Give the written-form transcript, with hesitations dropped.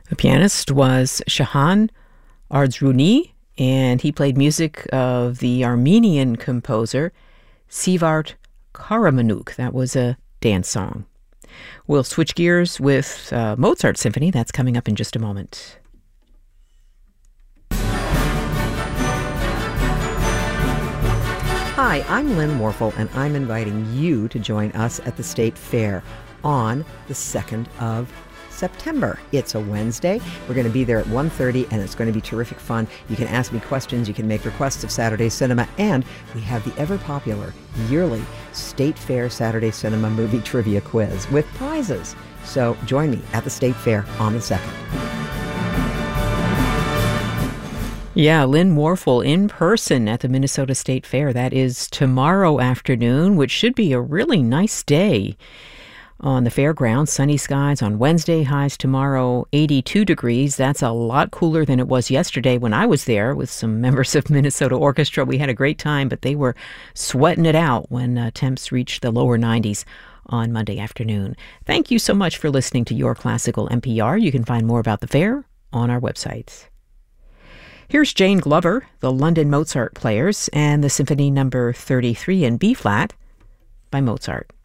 The pianist was Shahan Ardzruni, and he played music of the Armenian composer Sivart Karamanuk. That was a dance song. We'll switch gears with Mozart Symphony. That's coming up in just a moment. Hi, I'm Lynn Warfel, and I'm inviting you to join us at the State Fair on the 2nd of September. It's a Wednesday. We're going to be there at 1:30, and it's going to be terrific fun. You can ask me questions, you can make requests of Saturday Cinema, and we have the ever-popular yearly State Fair Saturday Cinema Movie Trivia Quiz with prizes. So join me at the State Fair on the 2nd. Yeah, Lynn Warfel in person at the Minnesota State Fair. That is tomorrow afternoon, which should be a really nice day. On the fairgrounds, sunny skies on Wednesday, highs tomorrow 82 degrees. That's a lot cooler than it was yesterday when I was there with some members of Minnesota Orchestra. We had a great time, but they were sweating it out when temps reached the lower 90s on Monday afternoon. Thank you so much for listening to Your Classical NPR. You can find more about the fair on our website. Here's Jane Glover, the London Mozart Players, and the Symphony No. 33 in B-flat by Mozart.